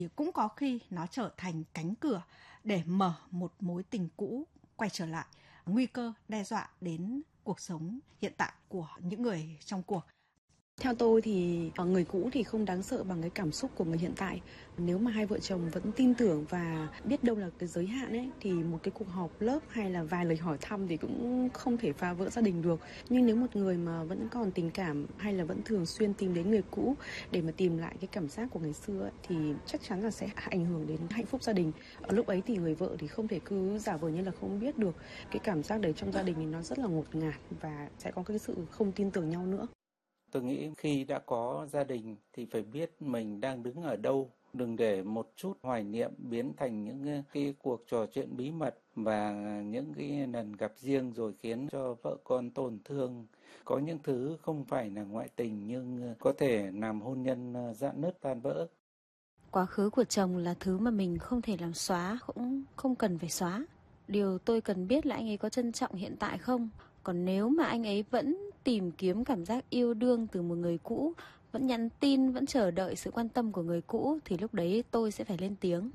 cũng có khi nó trở thành cánh cửa để mở một mối tình cũ quay trở lại, nguy cơ đe dọa đến cuộc sống hiện tại của những người trong cuộc. Theo tôi thì người cũ thì không đáng sợ bằng cái cảm xúc của người hiện tại. Nếu mà hai vợ chồng vẫn tin tưởng và biết đâu là cái giới hạn ấy, thì một cái cuộc họp lớp hay là vài lời hỏi thăm thì cũng không thể phá vỡ gia đình được. Nhưng nếu một người mà vẫn còn tình cảm hay là vẫn thường xuyên tìm đến người cũ để mà tìm lại cái cảm giác của ngày xưa ấy, thì chắc chắn là sẽ ảnh hưởng đến hạnh phúc gia đình. Ở lúc ấy thì người vợ thì không thể cứ giả vờ như là không biết được. Cái cảm giác đấy trong gia đình thì nó rất là ngột ngạt và sẽ có cái sự không tin tưởng nhau nữa. Tôi nghĩ khi đã có gia đình thì phải biết mình đang đứng ở đâu. Đừng để một chút hoài niệm biến thành những cái cuộc trò chuyện bí mật và những cái lần gặp riêng rồi khiến cho vợ con tổn thương. Có những thứ không phải là ngoại tình nhưng có thể làm hôn nhân rạn nứt tan vỡ. Quá khứ của chồng là thứ mà mình không thể làm xóa, cũng không cần phải xóa. Điều tôi cần biết là anh ấy có trân trọng hiện tại không? Còn nếu mà anh ấy vẫn tìm kiếm cảm giác yêu đương từ một người cũ, vẫn nhắn tin, vẫn chờ đợi sự quan tâm của người cũ, thì lúc đấy tôi sẽ phải lên tiếng.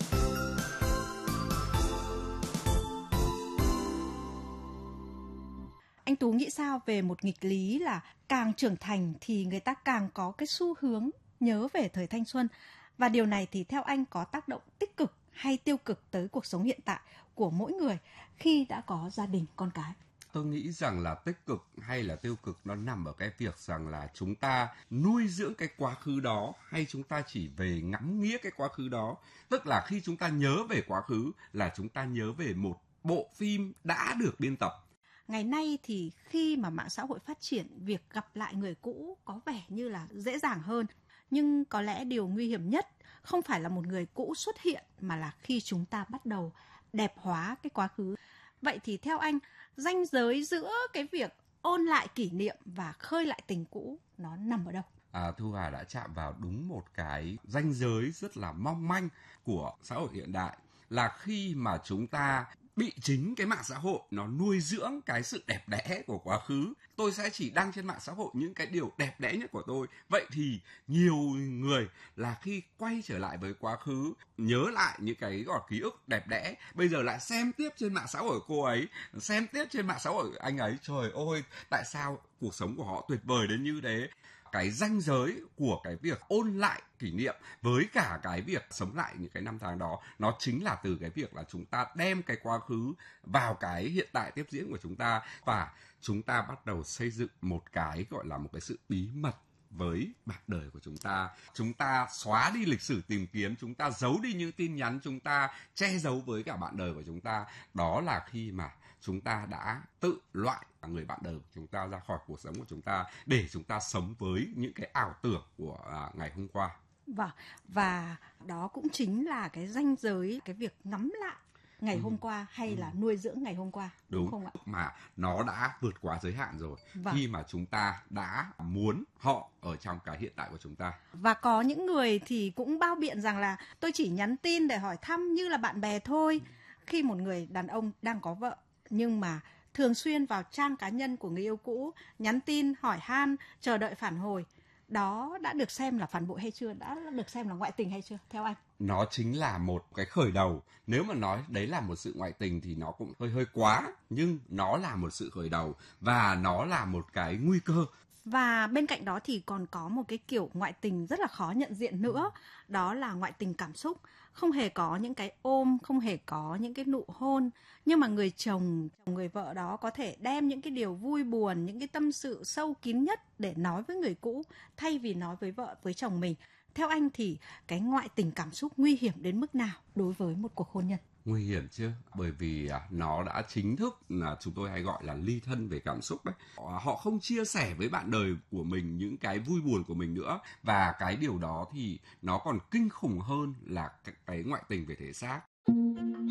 Anh Tú nghĩ sao về một nghịch lý là càng trưởng thành thì người ta càng có cái xu hướng nhớ về thời thanh xuân, và điều này thì theo anh có tác động tích cực hay tiêu cực tới cuộc sống hiện tại của mỗi người khi đã có gia đình con cái? Tôi nghĩ rằng là tích cực hay là tiêu cực nó nằm ở cái việc rằng là chúng ta nuôi dưỡng cái quá khứ đó hay chúng ta chỉ về ngắm nghía cái quá khứ đó. Tức là khi chúng ta nhớ về quá khứ là chúng ta nhớ về một bộ phim đã được biên tập. Ngày nay thì khi mà mạng xã hội phát triển, việc gặp lại người cũ có vẻ như là dễ dàng hơn. Nhưng có lẽ điều nguy hiểm nhất không phải là một người cũ xuất hiện mà là khi chúng ta bắt đầu đẹp hóa cái quá khứ. Vậy thì theo anh, ranh giới giữa cái việc ôn lại kỷ niệm và khơi lại tình cũ nó nằm ở đâu? Thu Hà đã chạm vào đúng một cái ranh giới rất là mong manh của xã hội hiện đại, là khi mà chúng ta bị chính cái mạng xã hội nó nuôi dưỡng cái sự đẹp đẽ của quá khứ. Tôi sẽ chỉ đăng trên mạng xã hội những cái điều đẹp đẽ nhất của tôi. Vậy thì nhiều người là khi quay trở lại với quá khứ, nhớ lại những cái ký ức đẹp đẽ, bây giờ lại xem tiếp trên mạng xã hội cô ấy, xem tiếp trên mạng xã hội anh ấy, trời ơi, tại sao cuộc sống của họ tuyệt vời đến như thế. Cái ranh giới của cái việc ôn lại kỷ niệm với cả cái việc sống lại những cái năm tháng đó, nó chính là từ cái việc là chúng ta đem cái quá khứ vào cái hiện tại tiếp diễn của chúng ta, và chúng ta bắt đầu xây dựng một cái gọi là một cái sự bí mật với bạn đời của chúng ta. Chúng ta xóa đi lịch sử tìm kiếm, chúng ta giấu đi những tin nhắn, chúng ta che giấu với cả bạn đời của chúng ta. Đó là khi mà chúng ta đã tự loại người bạn đời của chúng ta ra khỏi cuộc sống của chúng ta để chúng ta sống với những cái ảo tưởng của ngày hôm qua. Vâng, và đó cũng chính là cái ranh giới, cái việc ngắm lại ngày hôm qua hay là nuôi dưỡng ngày hôm qua, đúng không ạ? Mà nó đã vượt quá giới hạn rồi, vâng. Khi mà chúng ta đã muốn họ ở trong cái hiện tại của chúng ta. Và có những người thì cũng bao biện rằng là tôi chỉ nhắn tin để hỏi thăm như là bạn bè thôi. Khi một người đàn ông đang có vợ nhưng mà thường xuyên vào trang cá nhân của người yêu cũ, nhắn tin, hỏi han, chờ đợi phản hồi, đó đã được xem là phản bội hay chưa? Đã được xem là ngoại tình hay chưa, theo anh? Nó chính là một cái khởi đầu. Nếu mà nói đấy là một sự ngoại tình thì nó cũng hơi quá, nhưng nó là một sự khởi đầu và nó là một cái nguy cơ. Và bên cạnh đó thì còn có một cái kiểu ngoại tình rất là khó nhận diện nữa, đó là ngoại tình cảm xúc. Không hề có những cái ôm, không hề có những cái nụ hôn, nhưng mà người chồng, người vợ đó có thể đem những cái điều vui buồn, những cái tâm sự sâu kín nhất để nói với người cũ thay vì nói với vợ, với chồng mình. Theo anh thì cái ngoại tình cảm xúc nguy hiểm đến mức nào đối với một cuộc hôn nhân? Nguy hiểm chứ, bởi vì nó đã chính thức là chúng tôi hay gọi là ly thân về cảm xúc đấy. Họ không chia sẻ với bạn đời của mình những cái vui buồn của mình nữa, và cái điều đó thì nó còn kinh khủng hơn là cái ngoại tình về thể xác.